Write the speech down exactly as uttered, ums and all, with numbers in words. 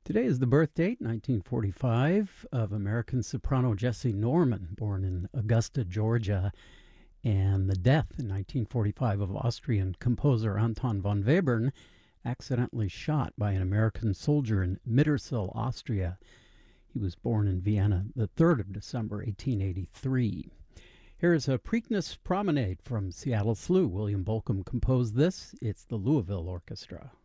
Today is the birth date, nineteen forty-five, of American soprano Jessie Norman, born in Augusta, Georgia, and the death in nineteen forty-five of Austrian composer Anton von Webern, accidentally shot by an American soldier in Mittersill, Austria. He was born in Vienna the third of December, eighteen eighty-three. Here is a Preakness Promenade from Seattle S L U. William Bolcom composed this. It's the Louisville Orchestra.